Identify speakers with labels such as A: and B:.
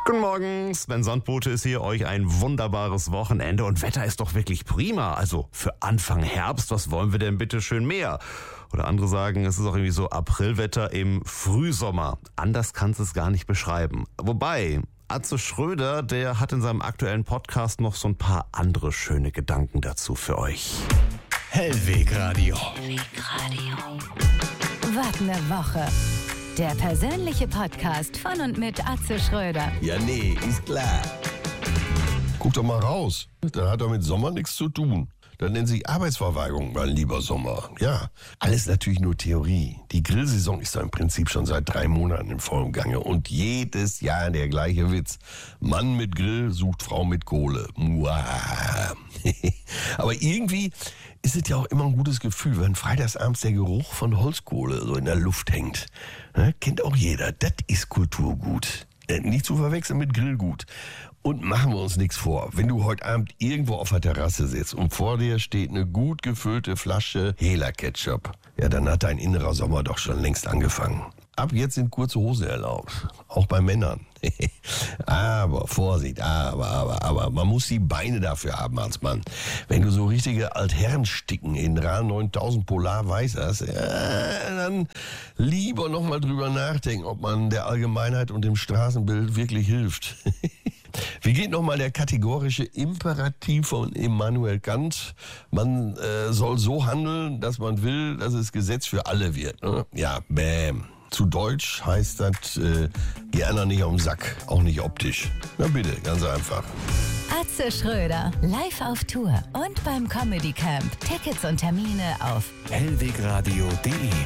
A: Guten Morgen, Sven Sandbote ist hier, euch ein wunderbares Wochenende und Wetter ist doch wirklich prima. Also für Anfang Herbst, was wollen wir denn bitte schön mehr? Oder andere sagen, es ist auch irgendwie so Aprilwetter im Frühsommer. Anders kannst du es gar nicht beschreiben. Wobei, Atze Schröder, der hat in seinem aktuellen Podcast noch so ein paar andere schöne Gedanken dazu für euch.
B: Hellwegradio.
C: Wart eine Woche. Der persönliche Podcast von und mit Atze Schröder.
B: Ja, nee, ist klar.
D: Guck doch mal raus. Das hat doch mit Sommer nichts zu tun. Das nennt sich Arbeitsverweigerung, mein lieber Sommer. Ja, alles natürlich nur Theorie. Die Grillsaison ist doch im Prinzip schon seit 3 Monaten im vollen Gange. Und jedes Jahr der gleiche Witz. Mann mit Grill sucht Frau mit Kohle. Muah. Aber irgendwie ist es ja auch immer ein gutes Gefühl, wenn freitagsabends der Geruch von Holzkohle so in der Luft hängt. Ja, kennt auch jeder. Das ist Kulturgut. Nicht zu verwechseln mit Grillgut. Und machen wir uns nichts vor. Wenn du heute Abend irgendwo auf der Terrasse sitzt und vor dir steht eine gut gefüllte Flasche Hela-Ketchup, ja, dann hat dein innerer Sommer doch schon längst angefangen. Ab jetzt sind kurze Hosen erlaubt. Auch bei Männern. Aber, Vorsicht, aber, man muss die Beine dafür haben als Mann. Wenn du so richtige Altherrensticken in RA 9000 Polar weiß hast, ja, dann lieber nochmal drüber nachdenken, ob man der Allgemeinheit und dem Straßenbild wirklich hilft. Wie geht nochmal der kategorische Imperativ von Immanuel Kant? Man soll so handeln, dass man will, dass es Gesetz für alle wird. Ne? Ja, bäm. Zu Deutsch heißt das, geh einer nicht auf den Sack, auch nicht optisch. Na bitte, ganz einfach.
C: Atze Schröder, live auf Tour und beim Comedy Camp. Tickets und Termine auf
B: Hellwegradio.de